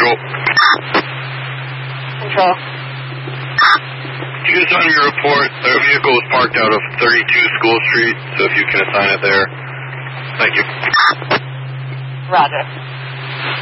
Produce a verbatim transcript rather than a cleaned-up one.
Control. Control. You just on your report, a vehicle was parked out of thirty-two School Street, so if you can assign it there. Thank you. Roger.